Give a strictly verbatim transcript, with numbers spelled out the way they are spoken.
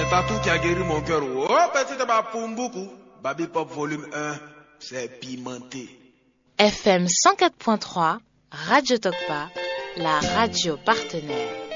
tatou qui a guéri mon cœur. Oh, petit tabac pour beaucoup. Baby Pop volume un, c'est pimenté. F M cent quatre point trois, Radio Tokpa, la radio partenaire.